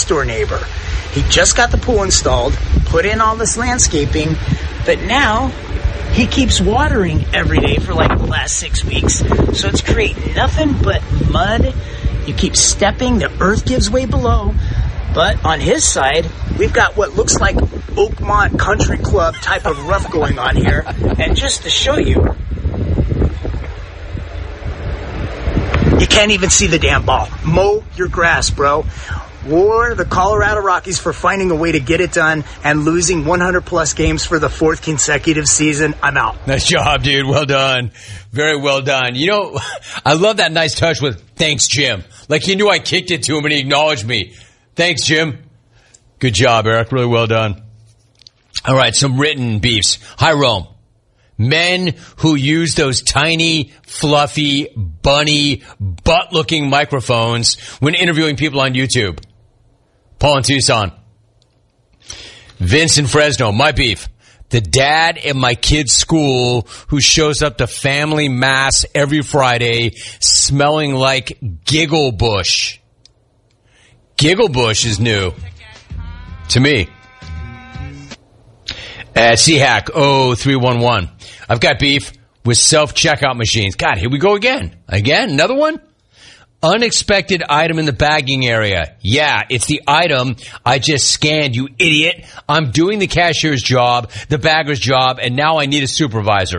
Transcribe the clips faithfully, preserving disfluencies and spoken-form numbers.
next door neighbor. He just got the pool installed, put in all this landscaping, but now he keeps watering every day for like the last six weeks. So it's creating nothing but mud. You keep stepping, the earth gives way below. But on his side, we've got what looks like Oakmont Country Club type of rough going on here. And just to show you, you can't even see the damn ball. Mow your grass, bro. War the Colorado Rockies for finding a way to get it done and losing one hundred plus games for the fourth consecutive season. I'm out. Nice job, dude. Well done. Very well done. You know, I love that nice touch with thanks, Jim. Like he knew I kicked it to him and he acknowledged me. Thanks, Jim. Good job, Eric. Really well done. All right, some written beefs. Hi, Rome. Men who use those tiny, fluffy, bunny, butt-looking microphones when interviewing people on YouTube. Paul in Tucson. Vince in Fresno. My beef. The dad at my kid's school who shows up to family mass every Friday smelling like Giggle Bush. Giggle Bush is new to me. At C HAC oh three one one. I've got beef with self-checkout machines. God, here we go again. Again? Another one? Unexpected item in the bagging area. Yeah, it's the item I just scanned, you idiot. I'm doing the cashier's job, the bagger's job, and now I need a supervisor.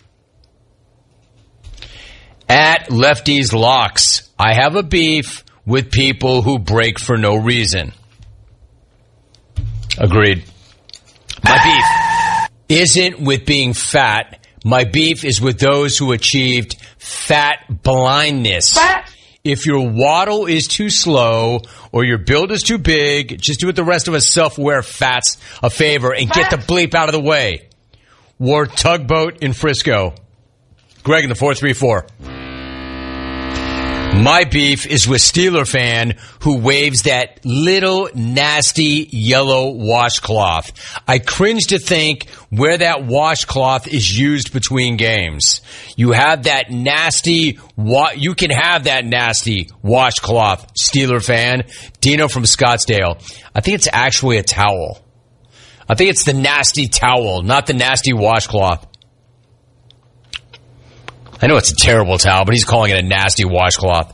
At Lefty's Locks, I have a beef with people who break for no reason. Agreed. My beef isn't with being fat. My beef is with those who achieved fat blindness. Fat. If your waddle is too slow or your build is too big, just do what the rest of us self-aware fats a favor and get the bleep out of the way. War Tugboat in Frisco. Greg in the four three four. My beef is with Steeler fan who waves that little nasty yellow washcloth. I cringe to think where that washcloth is used between games. You have that nasty, wa- you can have that nasty washcloth, Steeler fan. Dino from Scottsdale. I think it's actually a towel. I think it's the nasty towel, not the nasty washcloth. I know it's a terrible towel, but he's calling it a nasty washcloth.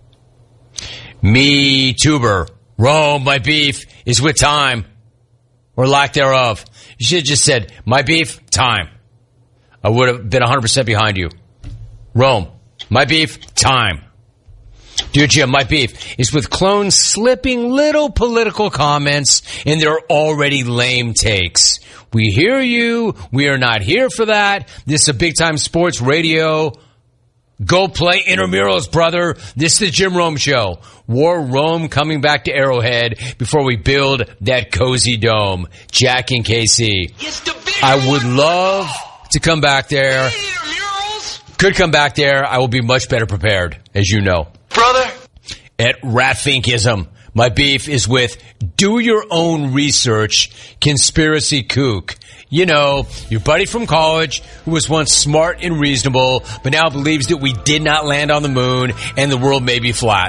Me, tuber. Rome, my beef is with time. Or lack thereof. You should have just said, my beef, time. I would have been one hundred percent behind you. Rome, my beef, time. Dear Jim, my beef is with clones slipping little political comments in their already lame takes. We hear you. We are not here for that. This is a big-time sports radio. Go play intramurals, brother. This is the Jim Rome Show. War Rome coming back to Arrowhead before we build that cozy dome. Jack in K C. I would love to come back there. Could come back there. I will be much better prepared, as you know. Brother. At Ratfinkism. My beef is with do your own research, conspiracy kook. You know, your buddy from college who was once smart and reasonable, but now believes that we did not land on the moon and the world may be flat.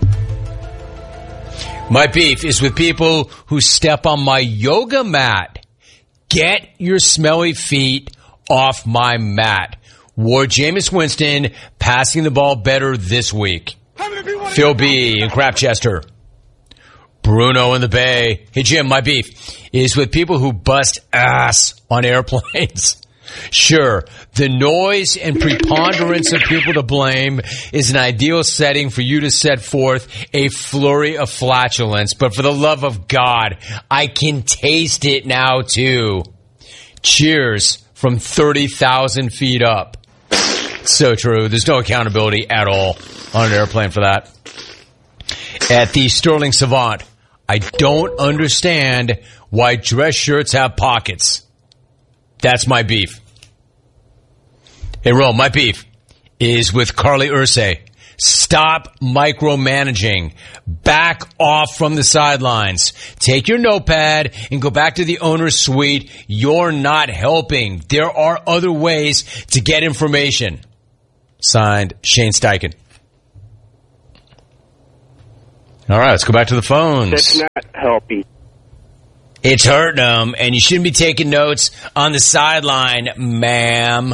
My beef is with people who step on my yoga mat. Get your smelly feet off my mat. War Jameis Winston passing the ball better this week. Phil B. in Crapchester. Bruno in the Bay. Hey, Jim, my beef is with people who bust ass on airplanes. Sure, the noise and preponderance of people to blame is an ideal setting for you to set forth a flurry of flatulence. But for the love of God, I can taste it now, too. Cheers from thirty thousand feet up. So true. There's no accountability at all on an airplane for that. At the Sterling Savant, I don't understand why dress shirts have pockets. That's my beef. Hey, Rome, my beef is with Carly Ursay. Stop micromanaging. Back off from the sidelines. Take your notepad and go back to the owner's suite. You're not helping. There are other ways to get information. Signed, Shane Steichen. All right, let's go back to the phones. That's not healthy. It's hurting them, and you shouldn't be taking notes on the sideline, ma'am.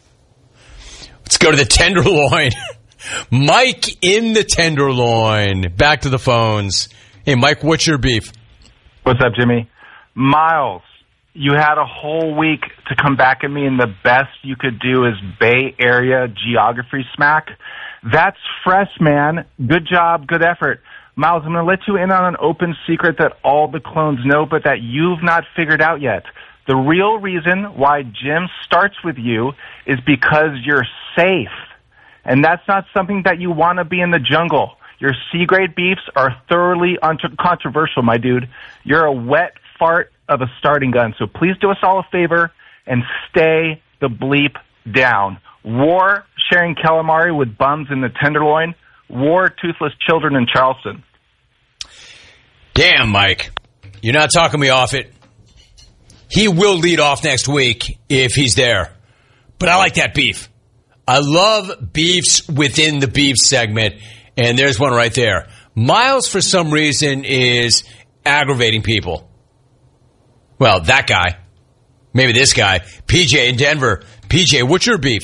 Let's go to the Tenderloin. Mike in the Tenderloin. Back to the phones. Hey, Mike, what's your beef? What's up, Jimmy? Miles, you had a whole week to come back at me, and the best you could do is Bay Area geography smack. That's fresh, man. Good job, good effort. Miles, I'm going to let you in on an open secret that all the clones know, but that you've not figured out yet. The real reason why Jim starts with you is because you're safe. And that's not something that you want to be in the jungle. Your C-grade beefs are thoroughly uncontroversial, my dude. You're a wet fart of a starting gun. So please do us all a favor and stay the bleep down. War sharing calamari with bums in the Tenderloin. War toothless children in Charleston. Damn, Mike. You're not talking me off it. He will lead off next week if he's there. But I like that beef. I love beefs within the beef segment. And there's one right there. Miles, for some reason, is aggravating people. Well, that guy. Maybe this guy. P J in Denver. P J, what's your beef?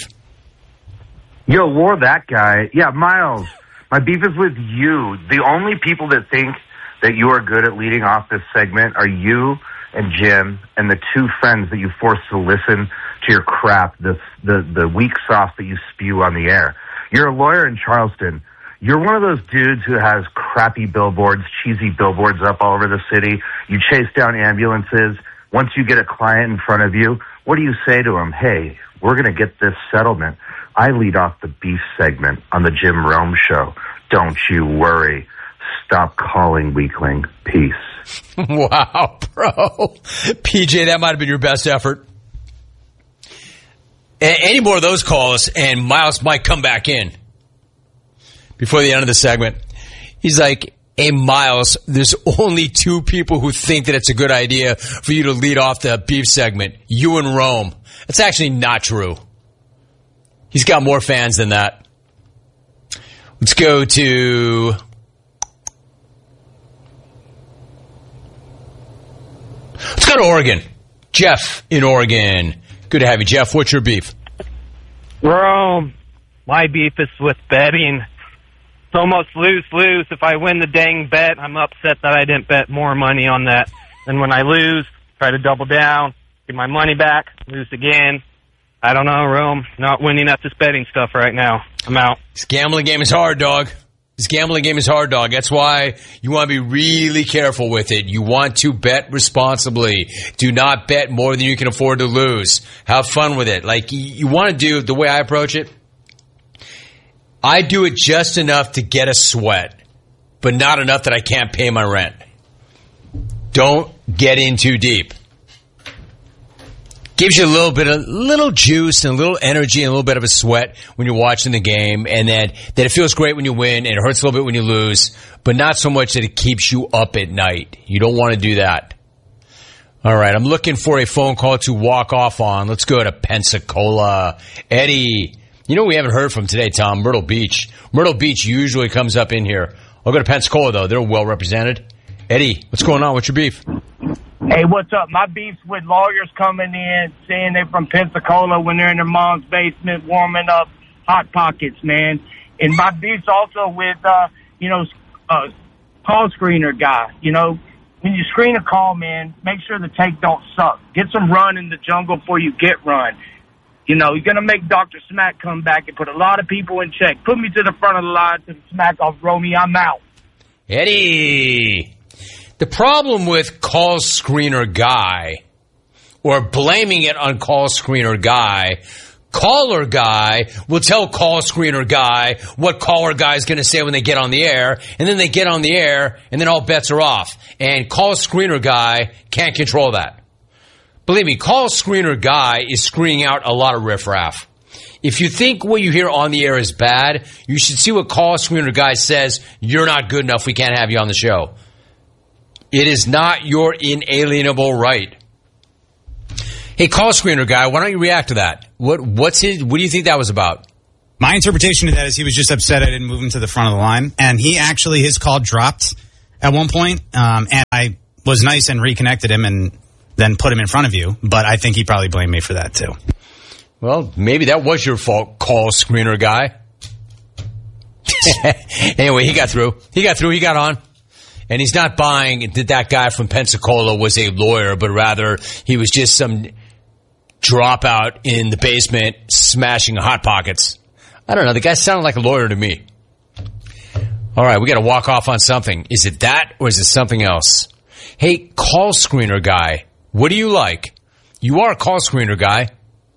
Yo, War, that guy. Yeah, Miles, my beef is with you. The only people that think that you are good at leading off this segment are you and Jim and the two friends that you force to listen to your crap, the, the, the weak sauce that you spew on the air. You're a lawyer in Charleston. You're one of those dudes who has crappy billboards, cheesy billboards up all over the city. You chase down ambulances. Once you get a client in front of you, what do you say to him? Hey, we're going to get this settlement. I lead off the beef segment on the Jim Rome show. Don't you worry. Stop calling, weakling. Peace. Wow, bro. P J, that might have been your best effort. A- any more of those calls, and Miles might come back in before the end of the segment. He's like, hey, Miles, there's only two people who think that it's a good idea for you to lead off the beef segment. You and Rome. That's actually not true. He's got more fans than that. Let's go to... Let's go to Oregon. Jeff in Oregon. Good to have you, Jeff. What's your beef? Rome. My beef is with betting. It's almost lose-lose. If I win the dang bet, I'm upset that I didn't bet more money on that. And when I lose, try to double down, get my money back, lose again. I don't know, Rome. Not winning at this betting stuff right now. I'm out. This gambling game is hard, dog. This gambling game is hard, dog. That's why you want to be really careful with it. You want to bet responsibly. Do not bet more than you can afford to lose. Have fun with it. Like, you want to do, the way I approach it, I do it just enough to get a sweat, but not enough that I can't pay my rent. Don't get in too deep. Gives you a little bit of little juice and a little energy and a little bit of a sweat when you're watching the game, and then that it feels great when you win and it hurts a little bit when you lose, but not so much that it keeps you up at night. You don't want to do that. All right, I'm looking for a phone call to walk off on. Let's go to Pensacola. Eddie, you know we haven't heard from today, Tom? Myrtle Beach. Myrtle Beach usually comes up in here. I'll go to Pensacola, though. They're well represented. Eddie, what's going on? What's your beef? Hey, what's up? My beef's with lawyers coming in, saying they're from Pensacola when they're in their mom's basement warming up Hot Pockets, man. And my beef's also with, uh, you know, uh, call screener guy. You know, when you screen a call, man, make sure the take don't suck. Get some run in the jungle before you get run. You know, you're going to make Doctor Smack come back and put a lot of people in check. Put me to the front of the line to the smack off Romy. I'm out. Eddie. The problem with call screener guy, or blaming it on call screener guy, caller guy will tell call screener guy what caller guy is going to say when they get on the air, and then they get on the air, and then all bets are off. And call screener guy can't control that. Believe me, call screener guy is screening out a lot of riffraff. If you think what you hear on the air is bad, you should see what call screener guy says. You're not good enough. We can't have you on the show. It is not your inalienable right. Hey, call screener guy, why don't you react to that? What what's his? What do you think that was about? My interpretation of that is he was just upset I didn't move him to the front of the line. And he actually, his call dropped at one point, um, and I was nice and reconnected him and then put him in front of you. But I think he probably blamed me for that, too. Well, maybe that was your fault, call screener guy. Anyway, he got through. He got through. He got on. And he's not buying that that guy from Pensacola was a lawyer, but rather he was just some dropout in the basement smashing Hot Pockets. I don't know. The guy sounded like a lawyer to me. All right, we got to walk off on something. Is it that or is it something else? Hey, call screener guy, what do you like? You are a call screener guy.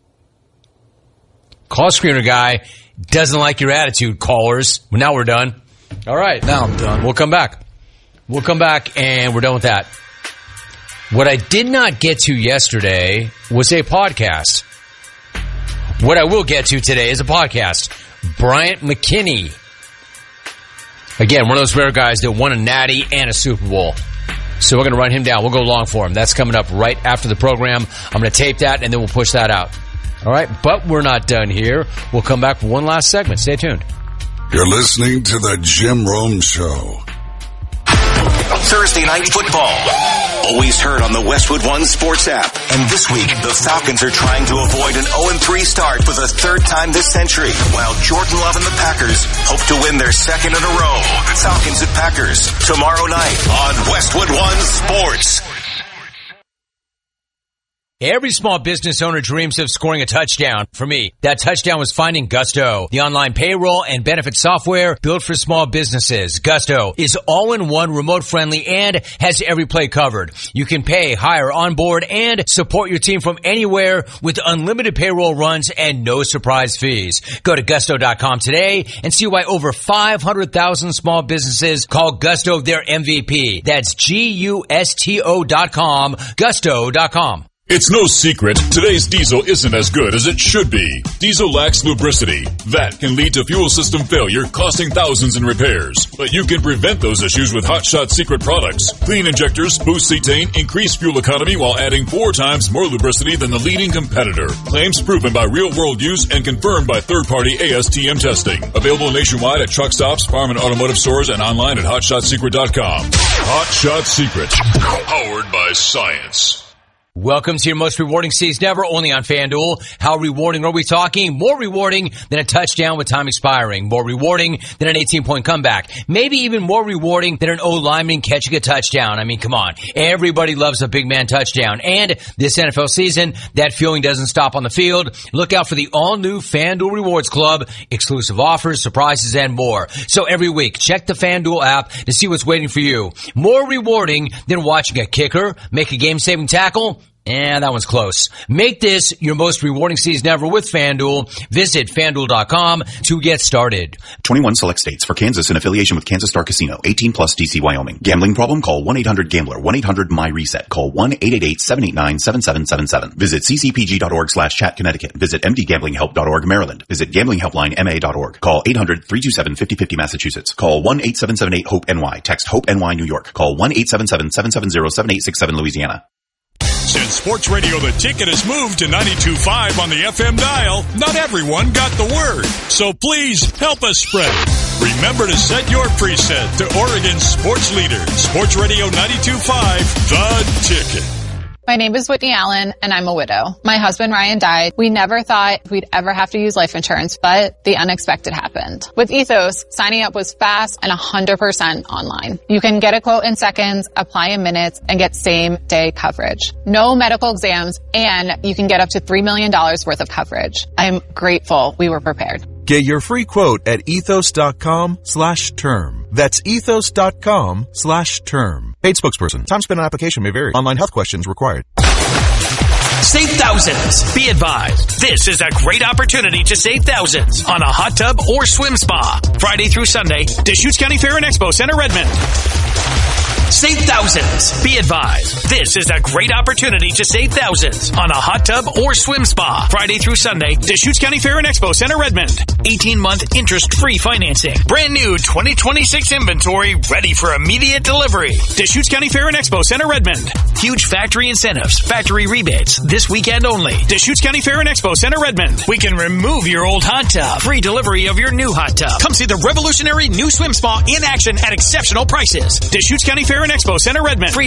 Call screener guy doesn't like your attitude, callers. Well, now we're done. All right, now I'm done. We'll come back. We'll come back, and we're done with that. What I did not get to yesterday was a podcast. What I will get to today is a podcast. Bryant McKinnie. Again, one of those rare guys that won a Natty and a Super Bowl. So we're going to run him down. We'll go long for him. That's coming up right after the program. I'm going to tape that, and then we'll push that out. All right, but we're not done here. We'll come back for one last segment. Stay tuned. You're listening to the Jim Rome Show. Thursday Night Football. Always heard on the Westwood One Sports app. And this week, the Falcons are trying to avoid an oh and three start for the third time this century, while Jordan Love and the Packers hope to win their second in a row. Falcons at Packers, tomorrow night on Westwood One Sports. Every small business owner dreams of scoring a touchdown. For me, that touchdown was finding Gusto, the online payroll and benefit software built for small businesses. Gusto is all-in-one, remote-friendly, and has every play covered. You can pay, hire, onboard, and support your team from anywhere with unlimited payroll runs and no surprise fees. Go to gusto dot com today and see why over five hundred thousand small businesses call Gusto their M V P. That's G U S T O dot com, gusto dot com. It's no secret, today's diesel isn't as good as it should be. Diesel lacks lubricity. That can lead to fuel system failure, costing thousands in repairs. But you can prevent those issues with Hot Shot Secret products. Clean injectors, boost cetane, increase fuel economy while adding four times more lubricity than the leading competitor. Claims proven by real-world use and confirmed by third-party A S T M testing. Available nationwide at truck stops, farm and automotive stores, and online at hot shot secret dot com. Hot Shot Secret. Powered by science. Welcome to your most rewarding season ever, only on FanDuel. How rewarding are we talking? More rewarding than a touchdown with time expiring. More rewarding than an eighteen-point comeback. Maybe even more rewarding than an O-lineman catching a touchdown. I mean, come on. Everybody loves a big man touchdown. And this N F L season, that feeling doesn't stop on the field. Look out for the all-new FanDuel Rewards Club. Exclusive offers, surprises, and more. So every week, check the FanDuel app to see what's waiting for you. More rewarding than watching a kicker make a game-saving tackle. And that one's close. Make this your most rewarding season ever with FanDuel. Visit FanDuel dot com to get started. twenty-one select states. For Kansas in affiliation with Kansas Star Casino. eighteen plus D C Wyoming. Gambling problem? Call one eight hundred gambler. one eight hundred my reset. Call one eight eight eight seven eight nine seven seven seven seven. Visit c c p g dot org slash chat Connecticut. Visit m d gambling help dot org Maryland. Visit gambling helpline m a dot org. Call eight hundred three two seven five oh five oh Massachusetts. Call one eight seven seven eight hope N Y. Text HOPE N Y New York. Call one eight seven seven seven seven zero seven eight six seven Louisiana. Since Sports Radio The Ticket has moved to ninety-two point five on the F M dial, not everyone got the word. So please help us spread it. Remember to set your preset to Oregon's sports leader, Sports Radio ninety-two point five, The Ticket. My name is Whitney Allen, and I'm a widow. My husband, Ryan, died. We never thought we'd ever have to use life insurance, but the unexpected happened. With Ethos, signing up was fast and one hundred percent online. You can get a quote in seconds, apply in minutes, and get same-day coverage. No medical exams, and you can get up to three million dollars worth of coverage. I'm grateful we were prepared. Get your free quote at ethos dot com slash term. That's ethos dot com slash term. Paid spokesperson. Time spent on application may vary. Online health questions required. Save thousands. Be advised. This is a great opportunity to save thousands on a hot tub or swim spa. Friday through Sunday, Deschutes County Fair and Expo Center, Redmond. Save thousands. Be advised. This is a great opportunity to save thousands on a hot tub or swim spa. Friday through Sunday, Deschutes County Fair and Expo Center, Redmond. eighteen-month interest-free financing. Brand new twenty twenty-six inventory ready for immediate delivery. Deschutes County Fair and Expo Center, Redmond. Huge factory incentives, factory rebates, this weekend only. Deschutes County Fair and Expo Center, Redmond. We can remove your old hot tub. Free delivery of your new hot tub. Come see the revolutionary new swim spa in action at exceptional prices. Deschutes County Fair and Expo Center, Redmond. Free